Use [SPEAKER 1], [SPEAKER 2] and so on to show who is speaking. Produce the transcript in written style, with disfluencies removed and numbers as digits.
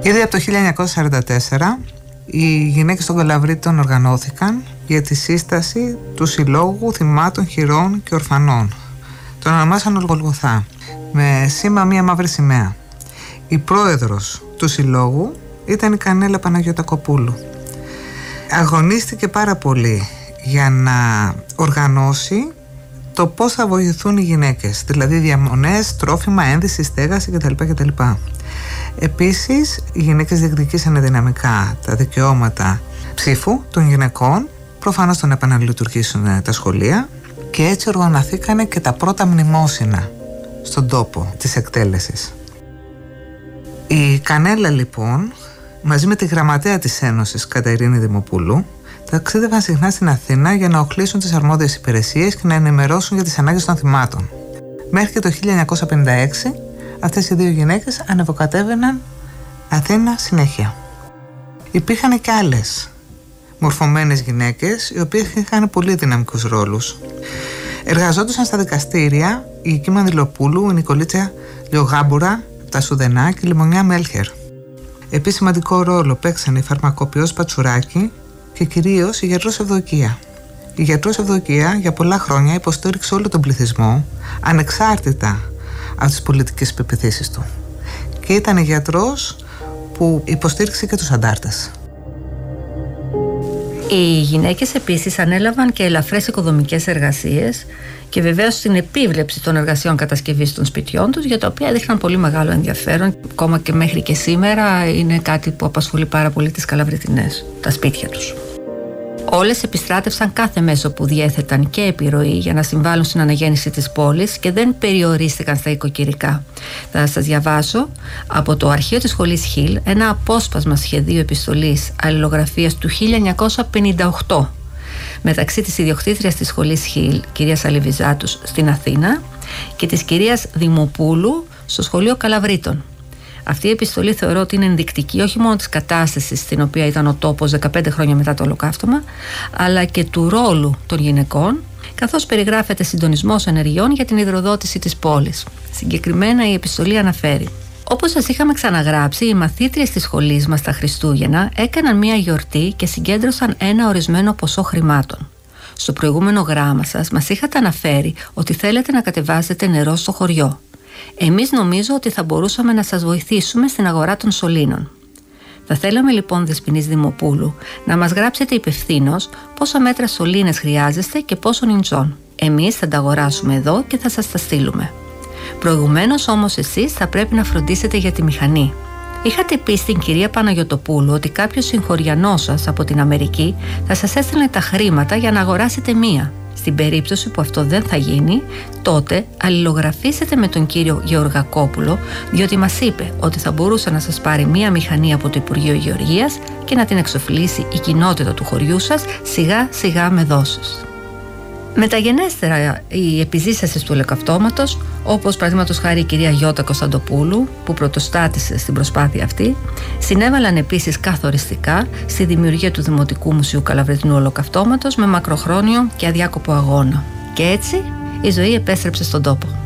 [SPEAKER 1] Ήδη από το 1944 οι γυναίκες των Καλαβρίτων οργανώθηκαν για τη σύσταση του Συλλόγου Θυμάτων Χειρών και Ορφανών. Τον ονομάσαν Γολγοθά, με σήμα μία μαύρη σημαία. Η πρόεδρος του συλλόγου ήταν η Κανέλα Παναγιωτακοπούλου. Αγωνίστηκε πάρα πολύ για να οργανώσει το πώς θα βοηθούν οι γυναίκες, δηλαδή διαμονές, τρόφιμα, ένδυση, στέγαση κτλ. Επίσης, οι γυναίκες διεκδικήσαν δυναμικά τα δικαιώματα ψήφου των γυναικών, προφανώς το να επαναλειτουργήσουν τα σχολεία, και έτσι οργανωθήκανε και τα πρώτα μνημόσυνα στον τόπο της εκτέλεσης. Η Κανέλα λοιπόν, μαζί με τη γραμματέα της Ένωσης Κατερίνη Δημοπούλου, ταξίδευαν συχνά στην Αθήνα για να οχλήσουν τις αρμόδιες υπηρεσίες και να ενημερώσουν για τις ανάγκες των θυμάτων. Μέχρι και το 1956 αυτές οι δύο γυναίκες ανεβοκατέβαιναν Αθήνα συνέχεια. Υπήρχαν και άλλες μορφωμένες γυναίκες, οι οποίες είχαν πολύ δυναμικούς ρόλους. Εργαζόντουσαν στα δικαστήρια η Κίμα Ανδυλοπούλου, η Νικολίτσα Λιογάμπουρα, τα Σουδενά και η Λιμονιά Μέλχερ. Επίσης σημαντικό ρόλο παίξαν η φαρμακοποιός Πατσουράκη και κυρίως η γιατρός Ευδοκία. Η γιατρός Ευδοκία για πολλά χρόνια υποστήριξε όλο τον πληθυσμό, ανεξάρτητα από τις πολιτικές πεποιθήσεις του. Και ήταν γιατρός που υποστήριξε και τους αντάρτες.
[SPEAKER 2] Οι γυναίκες επίσης ανέλαβαν και ελαφρές οικοδομικές εργασίες και βεβαίως την επίβλεψη των εργασιών κατασκευής των σπιτιών τους, για τα οποία έδειχναν πολύ μεγάλο ενδιαφέρον. Ακόμα και μέχρι και σήμερα είναι κάτι που απασχολεί πάρα πολύ τις Καλαβριτινές, τα σπίτια τους. Όλες επιστράτευσαν κάθε μέσο που διέθεταν και επιρροή για να συμβάλλουν στην αναγέννηση της πόλης και δεν περιορίστηκαν στα οικοκυρικά. Θα σας διαβάσω από το αρχείο της σχολής Χιλ ένα απόσπασμα σχεδίου επιστολής αλληλογραφίας του 1958 μεταξύ της ιδιοκτήτριας της σχολής Χιλ, κυρίας Αλιβιζάτους, στην Αθήνα, και της κυρίας Δημοπούλου στο σχολείο Καλαβρίτων. Αυτή η επιστολή θεωρώ ότι είναι ενδεικτική όχι μόνο της κατάστασης στην οποία ήταν ο τόπος 15 χρόνια μετά το Ολοκαύτωμα, αλλά και του ρόλου των γυναικών, καθώς περιγράφεται συντονισμός ενεργειών για την υδροδότηση της πόλης. Συγκεκριμένα η επιστολή αναφέρει: όπως σας είχαμε ξαναγράψει, οι μαθήτριες της σχολής μας τα Χριστούγεννα έκαναν μία γιορτή και συγκέντρωσαν ένα ορισμένο ποσό χρημάτων. Στο προηγούμενο γράμμα σας μας είχατε αναφέρει ότι θέλετε να κατεβάσετε νερό στο χωριό. Εμείς νομίζω ότι θα μπορούσαμε να σας βοηθήσουμε στην αγορά των σωλήνων. Θα θέλαμε λοιπόν, Δεσποινής Δημοπούλου, να μας γράψετε υπευθύνως πόσα μέτρα σωλήνες χρειάζεστε και πόσων ιντσών. Εμείς θα τα αγοράσουμε εδώ και θα σας τα στείλουμε. Προηγουμένως όμως εσείς θα πρέπει να φροντίσετε για τη μηχανή. Είχατε πει στην κυρία Παναγιωτοπούλου ότι κάποιος συγχωριανός σας από την Αμερική θα σας έστελνε τα χρήματα για να αγοράσετε μία. Στην περίπτωση που αυτό δεν θα γίνει, τότε αλληλογραφήσετε με τον κύριο Γεωργακόπουλο, διότι μας είπε ότι θα μπορούσε να σας πάρει μία μηχανή από το Υπουργείο Γεωργίας και να την εξοφλήσει η κοινότητα του χωριού σας σιγά σιγά με δόσεις. Μεταγενέστερα, οι επιζήσασες του Ολοκαυτώματος, όπως παραδείγματος χάρη η κυρία Γιώτα Κωνσταντοπούλου, που πρωτοστάτησε στην προσπάθεια αυτή, συνέβαλαν επίσης καθοριστικά στη δημιουργία του Δημοτικού Μουσείου Καλαβριτινού Ολοκαυτώματος με μακροχρόνιο και αδιάκοπο αγώνα. Και έτσι η ζωή επέστρεψε στον τόπο.